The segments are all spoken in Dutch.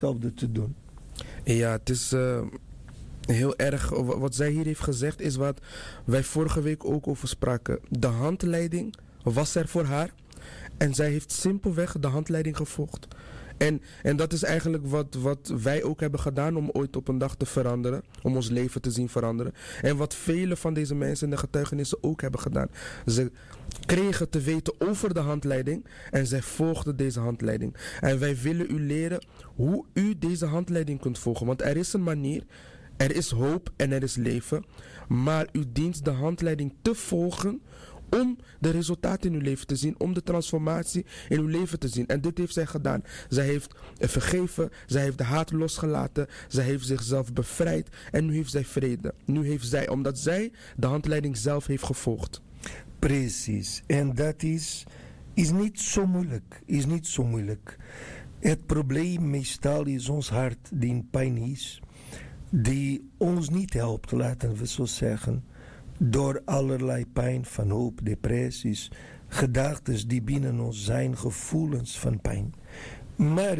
hetzelfde te doen. Ja, het is heel erg. Wat zij hier heeft gezegd is wat wij vorige week ook over spraken. De handleiding was er voor haar. En zij heeft simpelweg de handleiding gevolgd. En dat is eigenlijk wat wij ook hebben gedaan om ooit op een dag te veranderen. Om ons leven te zien veranderen. En wat vele van deze mensen in de getuigenissen ook hebben gedaan. Ze kregen te weten over de handleiding en zij volgden deze handleiding. En wij willen u leren hoe u deze handleiding kunt volgen. Want er is een manier, er is hoop en er is leven. Maar u dient de handleiding te volgen om de resultaten in uw leven te zien, om de transformatie in uw leven te zien. En dit heeft zij gedaan. Zij heeft vergeven, zij heeft de haat losgelaten, zij heeft zichzelf bevrijd en nu heeft zij vrede. Nu heeft zij, omdat zij de handleiding zelf heeft gevolgd. Precies. En dat is niet zo moeilijk. Is niet zo moeilijk. Het probleem meestal is ons hart die in pijn is, die ons niet helpt, laten we zo zeggen, door allerlei pijn van hoop, depressies, gedachten die binnen ons zijn, gevoelens van pijn. Maar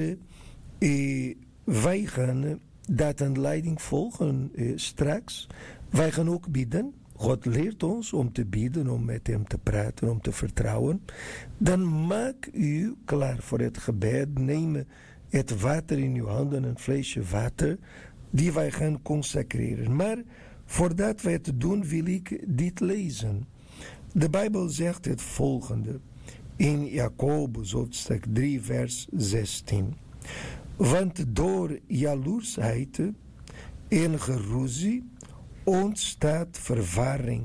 wij gaan dat een leiding volgen straks. Wij gaan ook bidden. God leert ons om te bidden, om met hem te praten, om te vertrouwen. Dan maak u klaar voor het gebed. Neem het water in uw handen, een flesje water, die wij gaan consecreren. Maar voordat wij het doen, wil ik dit lezen. De Bijbel zegt het volgende. In Jacobus hoofdstuk 3 vers 16. Want door jaloersheid en geruzie ontstaat verwarring.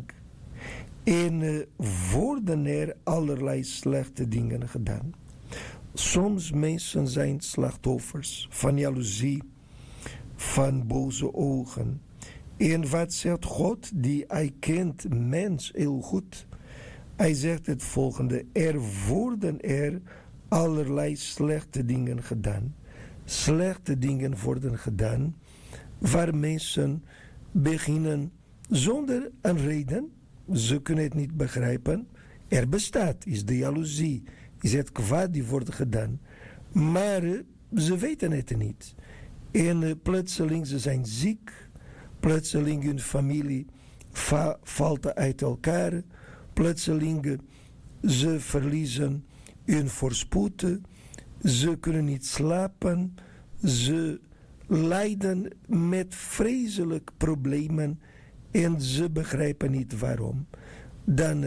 En worden er allerlei slechte dingen gedaan. Soms mensen zijn slachtoffers van jaloezie, van boze ogen. En wat zegt God? Hij kent mens heel goed. Hij zegt het volgende. Er worden allerlei slechte dingen gedaan. Slechte dingen worden gedaan waar mensen beginnen zonder een reden. Ze kunnen het niet begrijpen. Er bestaat, is de jaloezie, is het kwaad die wordt gedaan. Maar ze weten het niet. En plotseling ze zijn ziek. Plotseling hun familie valt uit elkaar. Plotseling ze verliezen hun voorspoed. Ze kunnen niet slapen. Ze lijden met vreselijke problemen. En ze begrijpen niet waarom. Dan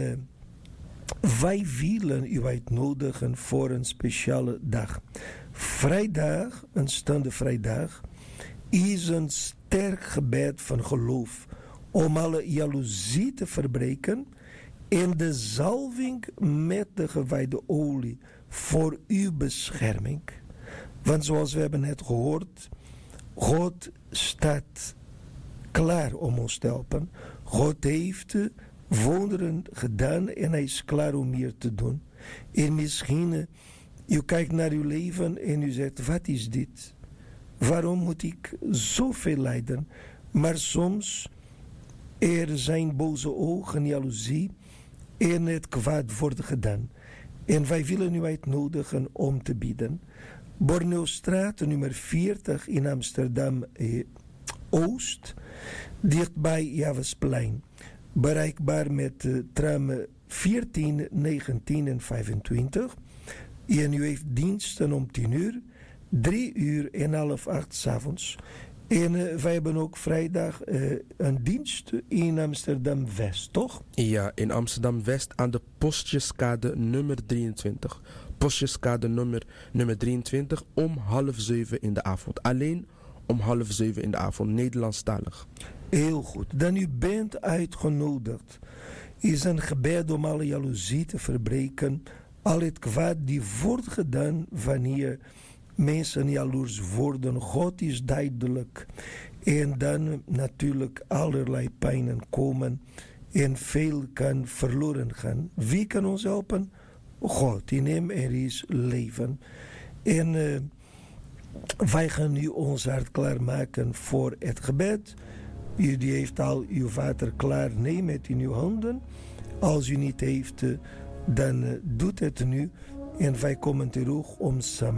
wij willen u uitnodigen voor een speciale dag. Vrijdag, aanstaande vrijdag, is een sterk gebed van geloof om alle jaloezie te verbreken en de zalving met de gewijde olie voor uw bescherming. Want zoals we hebben net gehoord, God staat klaar om ons te helpen. God heeft wonderen gedaan en hij is klaar om meer te doen. En misschien, u kijkt naar uw leven en u zegt, wat is dit? Waarom moet ik zoveel lijden? Maar soms er zijn boze ogen, jaloezie en het kwaad wordt gedaan. En wij willen u uitnodigen om te bidden. Borneostraat nummer 40 in Amsterdam Oost, dichtbij Javesplein. Bereikbaar met tram 14, 19 en 25. En u heeft diensten om 10 uur, 3 uur en half 8 s'avonds. En wij hebben ook vrijdag een dienst in Amsterdam-West, toch? Ja, in Amsterdam-West aan de Postjeskade nummer 23. Postjeskade nummer 23 om 6:30 in de avond. Alleen om 6:30 in de avond, Nederlandstalig. Heel goed. Dan u bent uitgenodigd. Is een gebed om alle jaloezie te verbreken. Al het kwaad die wordt gedaan wanneer mensen jaloers worden. God is duidelijk. En dan natuurlijk allerlei pijnen komen. En veel kan verloren gaan. Wie kan ons helpen? God. In hem er is leven. En wij gaan nu ons hart klaarmaken voor het gebed. U die heeft al uw water klaar. Neem het in uw handen. Als u niet heeft, dan doet het nu. En wij komen terug om samen